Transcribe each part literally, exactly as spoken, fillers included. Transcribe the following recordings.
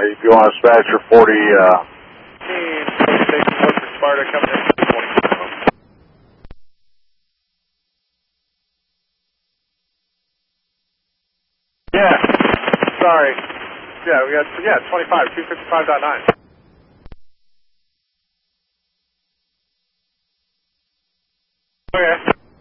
if you want to dispatch your forty, uh... Station one for Sparta coming in for twenty. Yeah, sorry. Yeah, we got, yeah, twenty-five, two fifty-five point nine. Okay.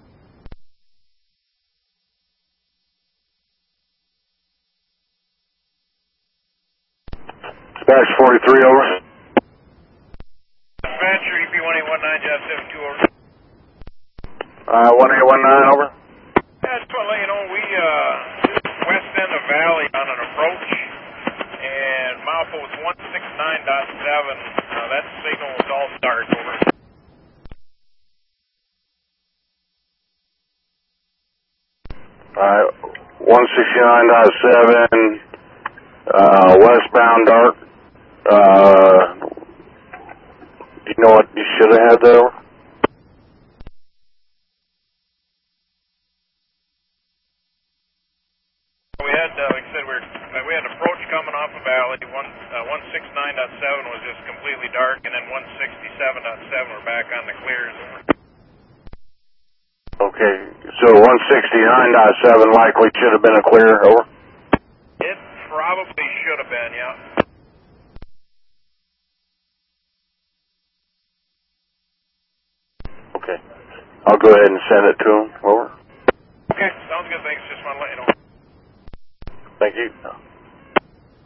Dispatch forty-three, over. Dispatcher, E P one eight one nine, J seven two, over. Uh, one eight one nine, over. Yeah, just want to let you know, we, uh, west end of Valley on an approach, and milepost one sixty-nine point seven, uh, that signal was all dark, over. Alright, one sixty-nine point seven, uh, westbound dark. Uh, do you know what you should have had there? We had, uh, like I said, we, were, uh, we had an approach coming off of Valley. One, uh, one sixty-nine point seven was just completely dark, and then one sixty-seven point seven we're back on the clears. Okay, so one sixty-nine point seven likely should have been a clear, over. It probably should have been, yeah. Okay, I'll go ahead and send it to him, over. Okay, sounds good, thanks. Just want to let you know. Thank you.